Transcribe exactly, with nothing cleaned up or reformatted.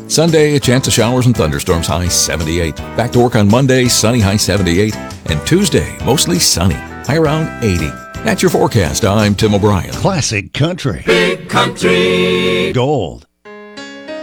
Sunday, a chance of showers and thunderstorms, high seventy-eight. Back to work on Monday, sunny, high seventy-eight. And Tuesday, mostly sunny, high around eighty. That's your forecast. I'm Tim O'Brien. Classic country. Big country. Gold.